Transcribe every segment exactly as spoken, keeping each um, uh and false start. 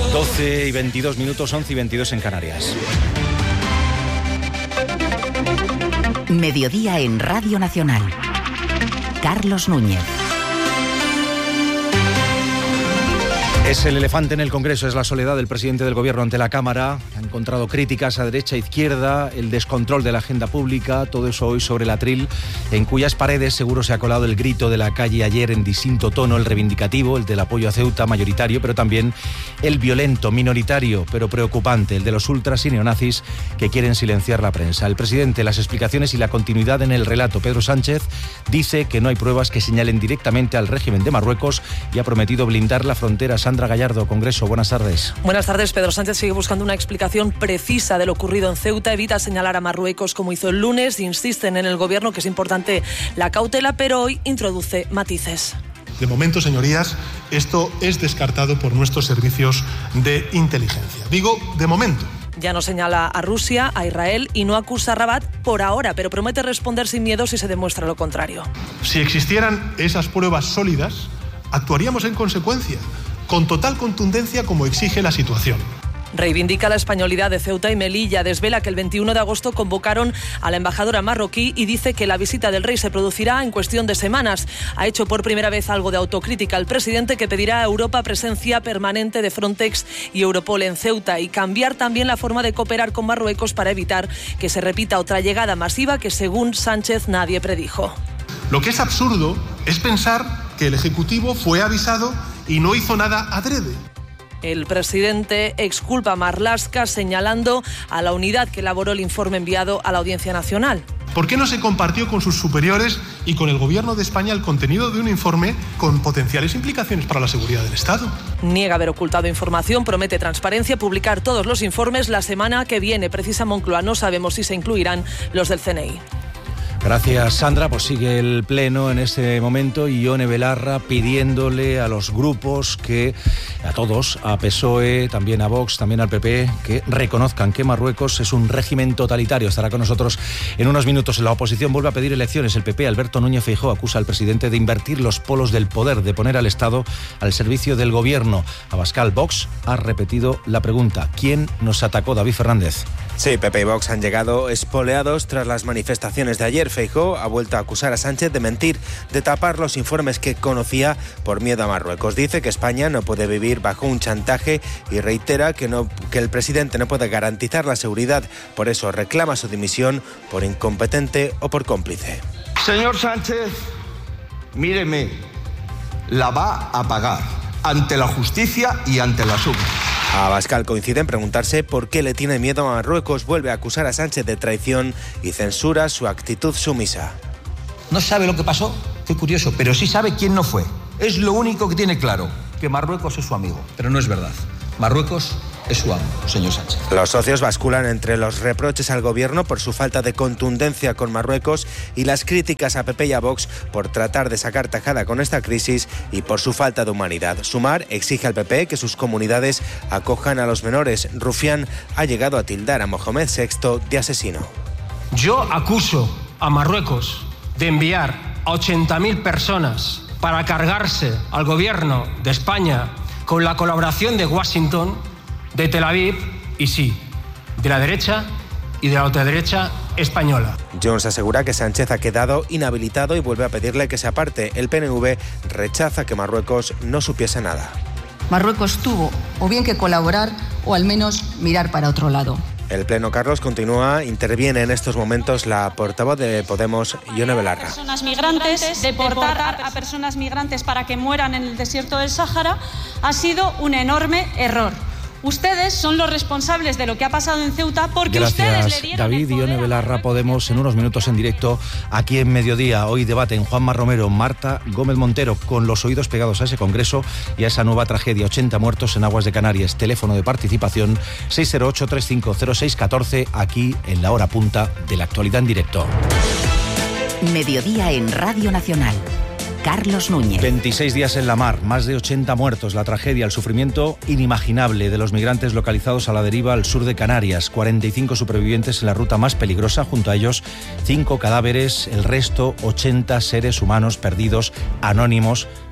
doce y veintidós minutos, once y veintidós en Canarias. Mediodía en Radio Nacional. Carlos Núñez. Es el elefante en el Congreso, es la soledad del presidente del Gobierno ante la Cámara. Ha encontrado críticas a derecha e izquierda, el descontrol de la agenda pública, todo eso hoy sobre el atril, en cuyas paredes seguro se ha colado el grito de la calle ayer en distinto tono, el reivindicativo, el del apoyo a Ceuta mayoritario, pero también el violento, minoritario, pero preocupante, el de los ultras y neonazis que quieren silenciar la prensa. El presidente, las explicaciones y la continuidad en el relato. Pedro Sánchez dice que no hay pruebas que señalen directamente al régimen de Marruecos y ha prometido blindar la frontera. Sandra Gallardo, Congreso, buenas tardes. Buenas tardes. Pedro Sánchez sigue buscando una explicación precisa de lo ocurrido en Ceuta, evita señalar a Marruecos como hizo el lunes, insisten en el Gobierno que es importante la cautela, pero hoy introduce matices. De momento, señorías, esto es descartado por nuestros servicios de inteligencia. Digo, de momento. Ya no señala a Rusia, a Israel y no acusa a Rabat por ahora, pero promete responder sin miedo si se demuestra lo contrario. Si existieran esas pruebas sólidas, actuaríamos en consecuencia, con total contundencia como exige la situación. Reivindica la españolidad de Ceuta y Melilla, desvela que el veintiuno de agosto convocaron a la embajadora marroquí y dice que la visita del rey se producirá en cuestión de semanas. Ha hecho por primera vez algo de autocrítica al presidente, que pedirá a Europa presencia permanente de Frontex y Europol en Ceuta y cambiar también la forma de cooperar con Marruecos para evitar que se repita otra llegada masiva que, según Sánchez, nadie predijo. Lo que es absurdo es pensar que el Ejecutivo fue avisado y no hizo nada adrede. El presidente exculpa a Marlaska señalando a la unidad que elaboró el informe enviado a la Audiencia Nacional. ¿Por qué no se compartió con sus superiores y con el Gobierno de España el contenido de un informe con potenciales implicaciones para la seguridad del Estado? Niega haber ocultado información, promete transparencia, publicar todos los informes la semana que viene. Precisa Moncloa, no sabemos si se incluirán los del C N I. Gracias, Sandra. Pues sigue el pleno en este momento y Ione Belarra pidiéndole a los grupos que, a todos, a P S O E, también a Vox, también al P P, que reconozcan que Marruecos es un régimen totalitario. Estará con nosotros en unos minutos. En la oposición vuelve a pedir elecciones. El P P, Alberto Núñez Feijóo, acusa al presidente de invertir los polos del poder, de poner al Estado al servicio del gobierno. Abascal, Vox ha repetido la pregunta: ¿quién nos atacó? David Fernández. Sí, P P y Vox han llegado espoleados tras las manifestaciones de ayer. Feijóo ha vuelto a acusar a Sánchez de mentir, de tapar los informes que conocía por miedo a Marruecos. Dice que España no puede vivir bajo un chantaje y reitera que, no, que el presidente no puede garantizar la seguridad. Por eso reclama su dimisión por incompetente o por cómplice. Señor Sánchez, míreme, la va a pagar ante la justicia y ante la urnas. Abascal coincide en preguntarse por qué le tiene miedo a Marruecos. Vuelve a acusar a Sánchez de traición y censura su actitud sumisa. No sabe lo que pasó, qué curioso, pero sí sabe quién no fue. Es lo único que tiene claro, que Marruecos es su amigo. Pero no es verdad. Marruecos es su amo, señor Sánchez. Los socios basculan entre los reproches al gobierno por su falta de contundencia con Marruecos y las críticas a P P y a Vox por tratar de sacar tajada con esta crisis y por su falta de humanidad. Sumar exige al P P que sus comunidades acojan a los menores. Rufián ha llegado a tildar a Mohamed sexto de asesino. Yo acuso a Marruecos de enviar a ochenta mil personas para cargarse al gobierno de España con la colaboración de Washington, de Tel Aviv y sí, de la derecha y de la ultraderecha española. Jones asegura que Sánchez ha quedado inhabilitado y vuelve a pedirle que se aparte. El P N V rechaza que Marruecos no supiese nada. Marruecos tuvo o bien que colaborar o al menos mirar para otro lado. El pleno, Carlos, continúa. Interviene en estos momentos la portavoz de Podemos, Ione Belarra. Personas migrantes, deportar a personas migrantes para que mueran en el desierto del Sáhara ha sido un enorme error. Ustedes son los responsables de lo que ha pasado en Ceuta porque Gracias, ustedes le dieron David. el poder. Ione Belarra, Podemos, en unos minutos en directo aquí en Mediodía. Hoy debaten Juanma Romero, Marta Gómez Montero, con los oídos pegados a ese congreso y a esa nueva tragedia. ochenta muertos en aguas de Canarias. Teléfono de participación seis cero ocho, tres cinco cero seis uno cuatro, aquí en la hora punta de la actualidad en directo. Mediodía en Radio Nacional. Carlos Núñez. veintiséis días en la mar, más de ochenta muertos, la tragedia, el sufrimiento inimaginable de los migrantes localizados a la deriva al sur de Canarias, cuarenta y cinco supervivientes en la ruta más peligrosa, junto a ellos cinco cadáveres, el resto ochenta seres humanos perdidos, anónimos,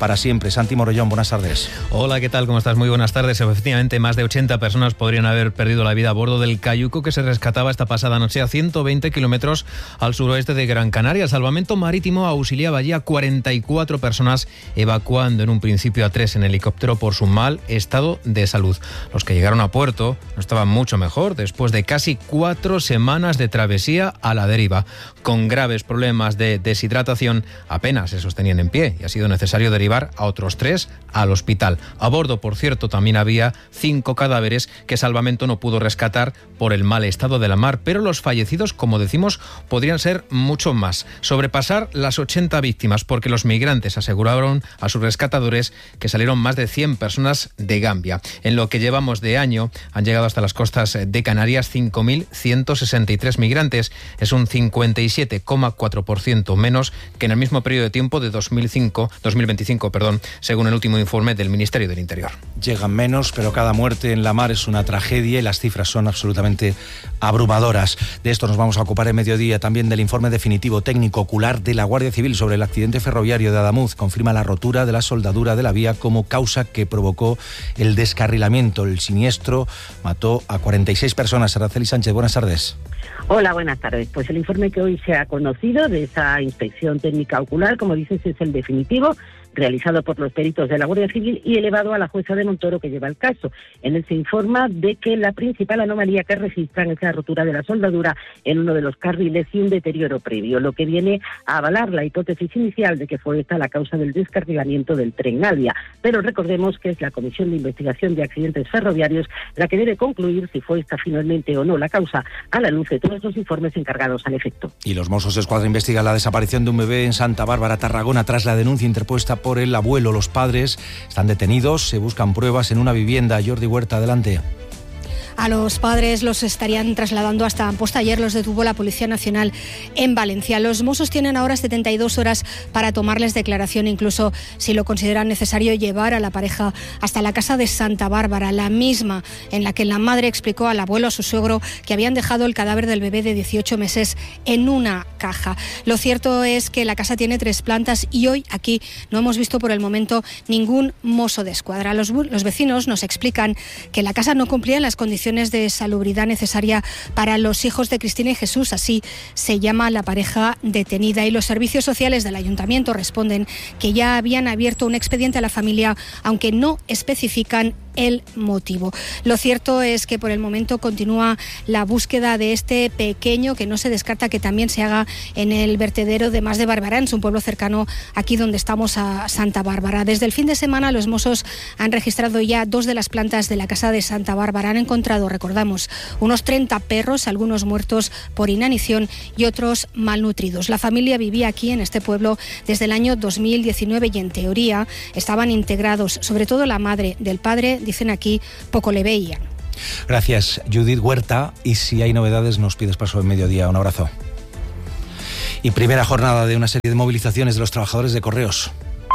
para siempre. Santi Morellón, buenas tardes. Hola, ¿qué tal? ¿Cómo estás? Muy buenas tardes. Efectivamente, más de ochenta personas podrían haber perdido la vida a bordo del cayuco que se rescataba esta pasada noche a ciento veinte kilómetros al suroeste de Gran Canaria. El salvamento marítimo auxiliaba allí a cuarenta y cuatro personas, evacuando en un principio a tres en helicóptero por su mal estado de salud. Los que llegaron a puerto no estaban mucho mejor después de casi cuatro semanas de travesía a la deriva. Con graves problemas de deshidratación, apenas se sostenían en pie y ha sido necesario derivar a otros tres al hospital. A bordo, por cierto, también había cinco cadáveres que Salvamento no pudo rescatar por el mal estado de la mar, pero los fallecidos, como decimos, podrían ser mucho más, sobrepasar las ochenta víctimas, porque los migrantes aseguraron a sus rescatadores que salieron más de cien personas de Gambia. En lo que llevamos de año han llegado hasta las costas de Canarias cinco mil ciento sesenta y tres migrantes. Es un cincuenta y siete coma cuatro por ciento menos que en el mismo periodo de tiempo de dos mil cinco, dos mil veinticinco, perdón, según el último informe del Ministerio del Interior. Llegan menos, pero cada muerte en la mar es una tragedia y las cifras son absolutamente abrumadoras. De esto nos vamos a ocupar en mediodía, también del informe definitivo técnico ocular de la Guardia Civil sobre el accidente ferroviario de Adamuz. Confirma la rotura de la soldadura de la vía como causa que provocó el descarrilamiento. El siniestro mató a cuarenta y seis personas. Araceli Sánchez, buenas tardes. Hola, buenas tardes. Pues el informe que hoy se ha conocido de esa inspección técnica ocular, como dices, es el definitivo, realizado por los peritos de la Guardia Civil y elevado a la jueza de Montoro que lleva el caso. En él se informa de que la principal anomalía que registran es la rotura de la soldadura en uno de los carriles y un deterioro previo, lo que viene a avalar la hipótesis inicial de que fue esta la causa del descarrilamiento del tren Navia. Pero recordemos que es la Comisión de Investigación de Accidentes Ferroviarios la que debe concluir si fue esta finalmente o no la causa, a la luz de todos los informes encargados al efecto. Y los Mossos de Escuadra investigan la desaparición de un bebé en Santa Bárbara, Tarragona, tras la denuncia interpuesta por el abuelo. Los padres están detenidos, se buscan pruebas en una vivienda. Jordi Huerta, adelante. A los padres los estarían trasladando hasta Amposta. Ayer los detuvo la Policía Nacional en Valencia. Los Mossos tienen ahora setenta y dos horas para tomarles declaración, incluso si lo consideran necesario, llevar a la pareja hasta la casa de Santa Bárbara, la misma en la que la madre explicó al abuelo, a su suegro, que habían dejado el cadáver del bebé de dieciocho meses en una caja. Lo cierto es que la casa tiene tres plantas y hoy aquí no hemos visto por el momento ningún mozo de escuadra. Los, los vecinos nos explican que la casa no cumplía en las condiciones de salubridad necesaria para los hijos de Cristina y Jesús, así se llama la pareja detenida, y los servicios sociales del ayuntamiento responden que ya habían abierto un expediente a la familia, aunque no especifican el motivo. Lo cierto es que por el momento continúa la búsqueda de este pequeño, que no se descarta que también se haga en el vertedero de Mas de Barberans, un pueblo cercano aquí donde estamos, a Santa Bárbara. Desde el fin de semana los Mossos han registrado ya dos de las plantas de la casa de Santa Bárbara. Han encontrado, recordamos, unos treinta perros, algunos muertos por inanición y otros malnutridos. La familia vivía aquí en este pueblo desde el año dos mil diecinueve y en teoría estaban integrados, sobre todo la madre. Del padre, dicen aquí, poco le veían. Gracias, Judith Huerta. Y si hay novedades, nos pides paso en mediodía. Un abrazo. Y primera jornada de una serie de movilizaciones de los trabajadores de Correos.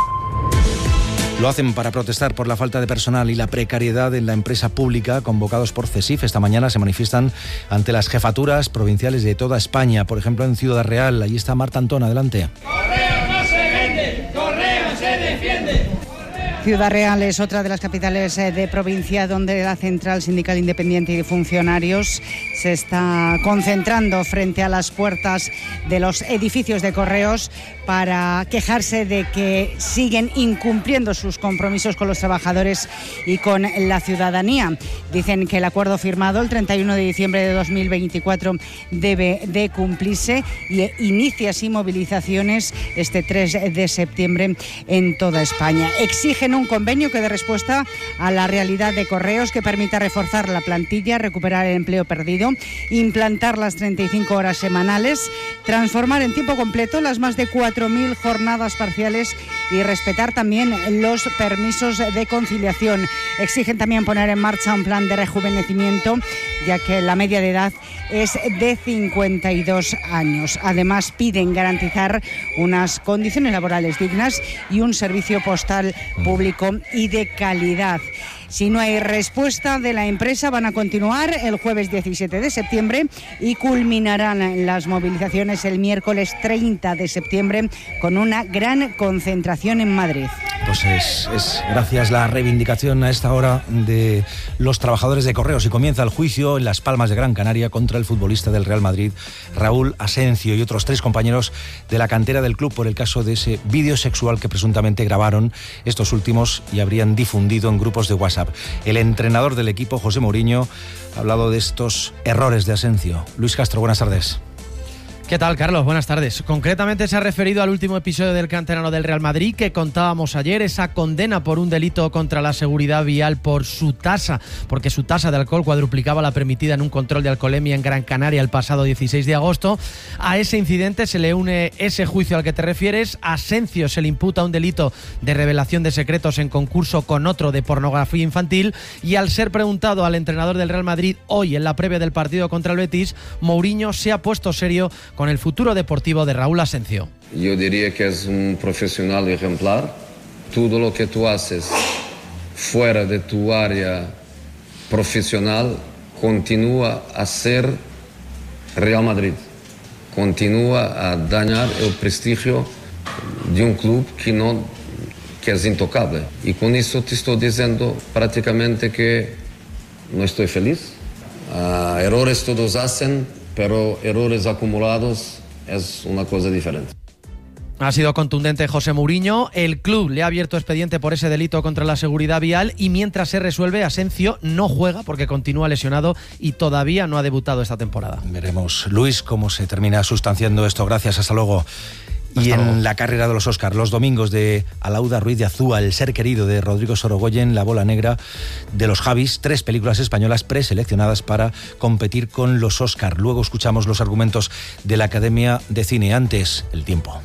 Lo hacen para protestar por la falta de personal y la precariedad en la empresa pública. Convocados por CESIF, esta mañana se manifiestan ante las jefaturas provinciales de toda España. Por ejemplo, en Ciudad Real. Allí está Marta Antón, adelante. Correo no se vende, Correo se defiende. Ciudad Real es otra de las capitales de provincia donde la Central Sindical Independiente y de Funcionarios se está concentrando frente a las puertas de los edificios de Correos para quejarse de que siguen incumpliendo sus compromisos con los trabajadores y con la ciudadanía. Dicen que el acuerdo firmado el treinta y uno de diciembre de dos mil veinticuatro debe de cumplirse y inicia así movilizaciones este tres de septiembre en toda España. Exigen un convenio que dé respuesta a la realidad de Correos, que permita reforzar la plantilla, recuperar el empleo perdido, implantar las treinta y cinco horas semanales, transformar en tiempo completo las más de cuatro mil jornadas parciales y respetar también los permisos de conciliación. Exigen también poner en marcha un plan de rejuvenecimiento, ya que la media de edad es de cincuenta y dos años. Además, piden garantizar unas condiciones laborales dignas y un servicio postal público y de calidad. Si no hay respuesta de la empresa, van a continuar el jueves diecisiete de septiembre y culminarán las movilizaciones el miércoles treinta de septiembre con una gran concentración en Madrid. Pues es, es gracias la reivindicación a esta hora de los trabajadores de Correos y comienza el juicio en Las Palmas de Gran Canaria contra el futbolista del Real Madrid, Raúl Asencio, y otros tres compañeros de la cantera del club por el caso de ese vídeo sexual que presuntamente grabaron estos últimos y habrían difundido en grupos de WhatsApp. El entrenador del equipo, José Mourinho, ha hablado de estos errores de Asencio. Luis Castro, buenas tardes. ¿Qué tal, Carlos? Buenas tardes. Concretamente se ha referido al último episodio del canterano del Real Madrid que contábamos ayer, esa condena por un delito contra la seguridad vial por su tasa, porque su tasa de alcohol cuadruplicaba la permitida en un control de alcoholemia en Gran Canaria el pasado dieciséis de agosto. A ese incidente se le une ese juicio al que te refieres. A Asencio se le imputa un delito de revelación de secretos en concurso con otro de pornografía infantil, y al ser preguntado al entrenador del Real Madrid hoy en la previa del partido contra el Betis, Mourinho se ha puesto serio con el futuro deportivo de Raúl Asencio. Yo diría que es un profesional ejemplar. Todo lo que tú haces fuera de tu área profesional continúa a ser Real Madrid, continúa a dañar el prestigio de un club que, no, que es intocable. Y con eso te estoy diciendo prácticamente que no estoy feliz. Uh, errores todos hacen, pero errores acumulados es una cosa diferente. Ha sido contundente José Mourinho. El club le ha abierto expediente por ese delito contra la seguridad vial y mientras se resuelve, Asencio no juega porque continúa lesionado y todavía no ha debutado esta temporada. Veremos, Luis, cómo se termina sustanciando esto. Gracias, hasta luego. Y en la carrera de los Oscar, los domingos de Alauda Ruiz de Azúa, El ser querido de Rodrigo Sorogoyen, La bola negra de los Javis, tres películas españolas preseleccionadas para competir con los Oscar. Luego escuchamos los argumentos de la Academia de Cine. Antes, el tiempo.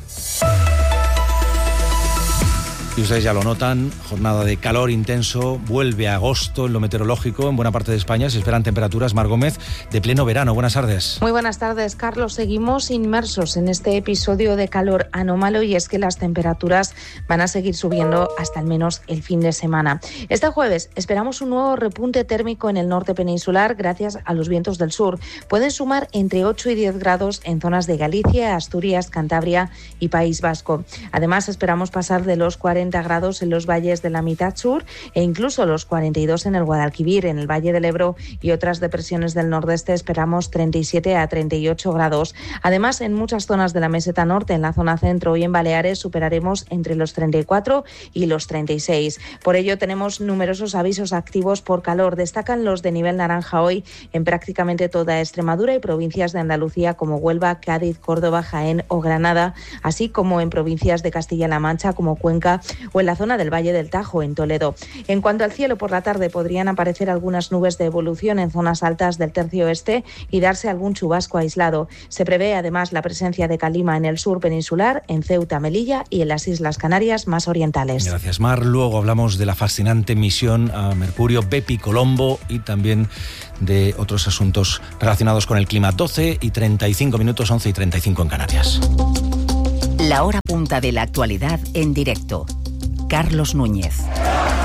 Y ustedes ya lo notan, jornada de calor intenso, vuelve agosto en lo meteorológico, en buena parte de España se esperan temperaturas, Mar Gómez, de pleno verano. Buenas tardes. Muy buenas tardes, Carlos. Seguimos inmersos en este episodio de calor anómalo y es que las temperaturas van a seguir subiendo hasta al menos el fin de semana. Este jueves esperamos un nuevo repunte térmico en el norte peninsular gracias a los vientos del sur. Pueden sumar entre ocho y diez grados en zonas de Galicia, Asturias, Cantabria y País Vasco. Además, esperamos pasar de los cuarenta grados en los valles de la mitad sur e incluso los cuarenta y dos en el Guadalquivir, en el Valle del Ebro y otras depresiones del nordeste esperamos treinta y siete a treinta y ocho grados. Además, en muchas zonas de la meseta norte, en la zona centro y en Baleares superaremos entre los treinta y cuatro y los treinta y seis. Por ello tenemos numerosos avisos activos por calor. Destacan los de nivel naranja hoy en prácticamente toda Extremadura y provincias de Andalucía como Huelva, Cádiz, Córdoba, Jaén o Granada, así como en provincias de Castilla-La Mancha como Cuenca o en la zona del Valle del Tajo, en Toledo. En cuanto al cielo, por la tarde podrían aparecer algunas nubes de evolución en zonas altas del tercio oeste y darse algún chubasco aislado. Se prevé además la presencia de calima en el sur peninsular, en Ceuta, Melilla y en las Islas Canarias más orientales. Gracias, Mar. Luego hablamos de la fascinante misión a Mercurio, Bepi Colombo, y también de otros asuntos relacionados con el clima. doce y treinta y cinco minutos, once y treinta y cinco en Canarias. La hora punta de la actualidad en directo. Carlos Núñez.